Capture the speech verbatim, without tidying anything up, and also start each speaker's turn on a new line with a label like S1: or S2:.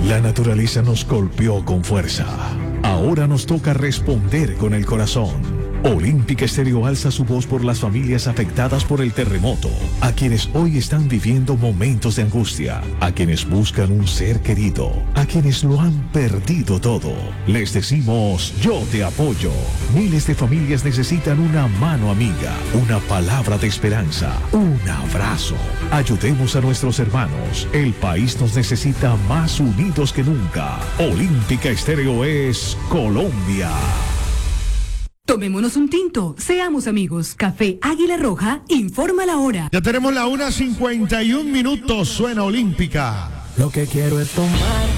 S1: La naturaleza nos golpeó con fuerza. Ahora nos toca responder con el corazón. Olímpica Estéreo alza su voz por las familias afectadas por el terremoto, a quienes hoy están viviendo momentos de angustia, a quienes buscan un ser querido, a quienes lo han perdido todo. Les decimos, yo te apoyo. Miles de familias necesitan una mano amiga, una palabra de esperanza, un abrazo. Ayudemos a nuestros hermanos. El país nos necesita más unidos que nunca. Olímpica Estéreo es Colombia.
S2: Tomémonos un tinto, seamos amigos. Café Águila Roja, informa la hora.
S3: Ya tenemos la una cincuenta y un minutos, suena Olímpica.
S4: Lo que quiero es tomar